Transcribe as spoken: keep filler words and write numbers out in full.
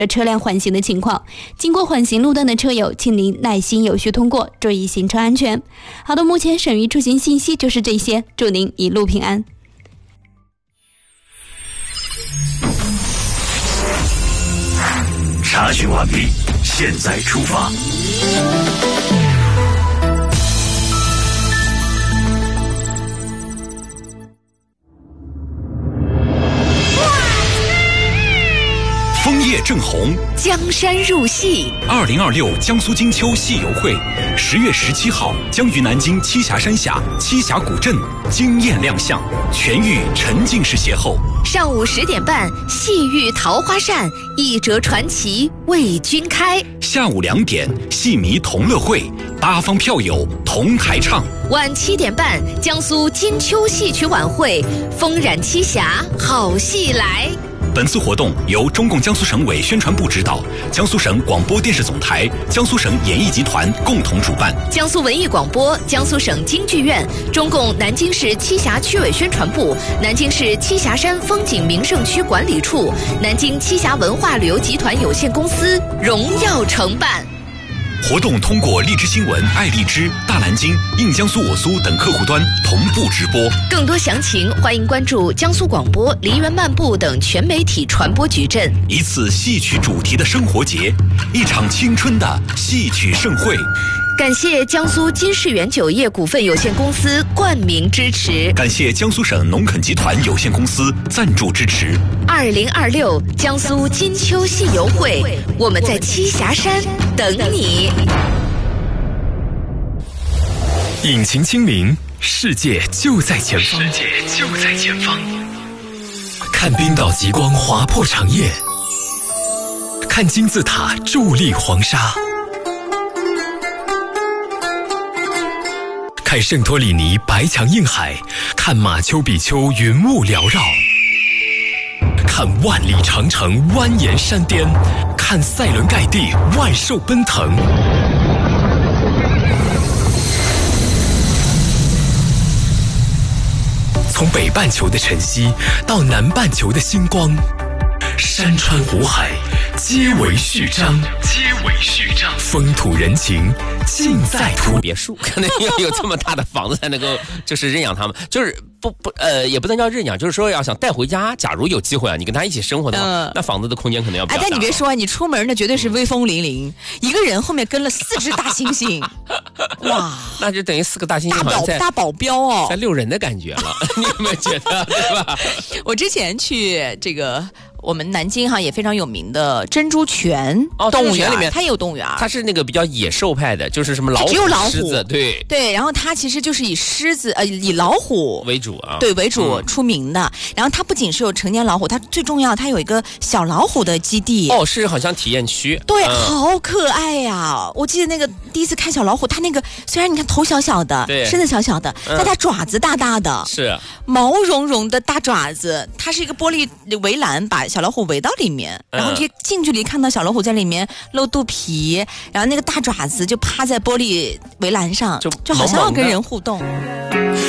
车辆缓行的情况。经过缓行路段的车友，请您耐心有序通过，注意行车安全。好的，目前省域出行信息就是这些，祝您一路平安。 查询完毕，现在出发。枫叶正红， 江山入戏。 二零二六江苏金秋戏游会，十月十七号将于南京栖霞山下栖霞古镇惊艳亮相，全域沉浸式邂逅。 上午十点半，戏遇桃花扇，一折传奇为君开。 下午两点，戏迷同乐会，八方票友同台唱。 晚七点半，江苏金秋戏曲晚会，风染栖霞，好戏来。 本次活动由中共江苏省委宣传部指导，江苏省广播电视总台、江苏省演艺集团共同主办。 江苏文艺广播、江苏省京剧院、中共南京市栖霞区委宣传部、南京市栖霞山风景名胜区管理处、南京栖霞文化旅游集团有限公司荣耀承办。 活动通过荔枝新闻、爱荔枝、大南京、印江苏我苏等客户端同步直播。 更多详情，欢迎关注江苏广播、梨园漫步等全媒体传播矩阵。 一次戏曲主题的生活节，一场青春的戏曲盛会。 感谢江苏金世元酒业股份有限公司冠名支持， 感谢江苏省农垦集团有限公司赞助支持。 二零二六江苏金秋戏游会，我们在栖霞山等你。 引擎清明，世界就在前方， 世界就在前方。 看冰岛极光划破长夜，看金字塔伫立黄沙，看圣托里尼白墙映海，看马丘比丘云雾缭绕，看万里长城蜿蜒山巅，看塞伦盖蒂万兽奔腾。从北半球的晨曦到南半球的星光，山川湖海皆为序章，皆为序章。风土人情尽在土别墅，可能要有这么大的房子才能够就是认养他们，就是不不呃也不能叫认养，就是说要想带回家，假如有机会啊，你跟他一起生活的话，呃、那房子的空间可能要比较大。 哎，但你别说啊，你出门呢绝对是威风凛凛，嗯、一个人后面跟了四只大猩猩，哇， 那就等于四个大猩猩好像在大保镖哦， 在遛人的感觉了，你有没有觉得对吧？ 我之前去这个。我们南京哈也非常有名的珍珠泉哦， 动物园里面它也有动物园， 它是那个比较野兽派的，就是什么老虎、 只有老虎、 狮子，对对，然后它其实就是以狮子呃以老虎为主啊， 对为主出名的。嗯、然后它不仅是有成年老虎，它最重要它有一个小老虎的基地哦，是好像体验区， 对， 嗯、 好可爱呀！我记得那个第一次看小老虎，它那个虽然你看头小小的，身子小小的，嗯、但它爪子大大的， 是毛茸茸的大爪子，它是一个玻璃围栏把小老虎围到里面。然后你近距离看到小老虎在里面露肚皮，然后那个大爪子就趴在玻璃围栏上，就就好像要跟人互动。